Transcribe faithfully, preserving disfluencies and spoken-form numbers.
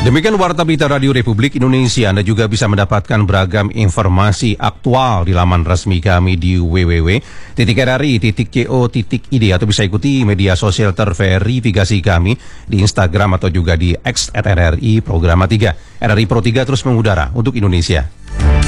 Demikian Warta Berita Radio Republik Indonesia. Anda juga bisa mendapatkan beragam informasi aktual di laman resmi kami di w w w titik r r i titik co titik i d atau bisa ikuti media sosial terverifikasi kami di Instagram atau juga di X at R R I Programa tiga. R R I Pro tiga terus mengudara untuk Indonesia.